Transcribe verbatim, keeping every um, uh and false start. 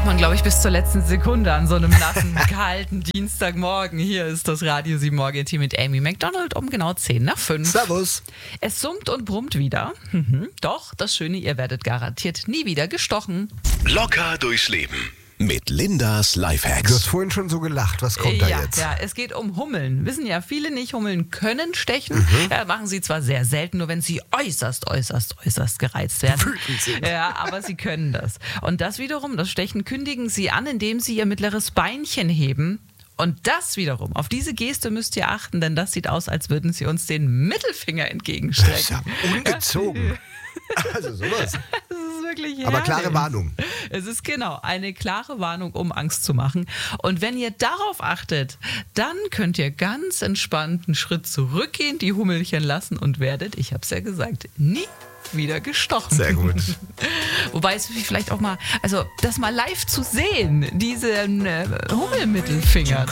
braucht man, glaube ich, bis zur letzten Sekunde an so einem nassen, kalten Dienstagmorgen. Hier ist das Radio sieben Morgen-Team mit Amy Macdonald um genau zehn nach fünf. Servus. Es summt und brummt wieder. Mhm. Doch, das Schöne, ihr werdet garantiert nie wieder gestochen. Locker durchs Leben mit Lindas Lifehacks. Du hast vorhin schon so gelacht. Was kommt da ja, jetzt? Ja, es geht um Hummeln. Wissen ja viele nicht, Hummeln können stechen. Mhm. Ja, machen sie zwar sehr selten, nur wenn sie äußerst, äußerst, äußerst gereizt werden. Wütend sind. Ja, aber sie können das. Und das wiederum, das Stechen, kündigen sie an, indem sie ihr mittleres Beinchen heben. Und das wiederum, auf diese Geste müsst ihr achten, denn das sieht aus, als würden sie uns den Mittelfinger Das ist entgegenstrecken. ja ungezogen. Also sowas. Das ist wirklich Aber herrlich. klare Warnung. Es ist genau eine klare Warnung, um Angst zu machen. Und wenn ihr darauf achtet, dann könnt ihr ganz entspannt einen Schritt zurückgehen, die Hummelchen lassen und werdet, ich habe es ja gesagt, nie wieder gestochen. Sehr gut. Wobei es vielleicht auch mal, also das mal live zu sehen, diesen äh, Hummelmittelfinger,